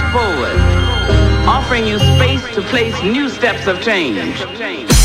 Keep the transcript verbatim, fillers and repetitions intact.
forward, offering you space to place new steps of change.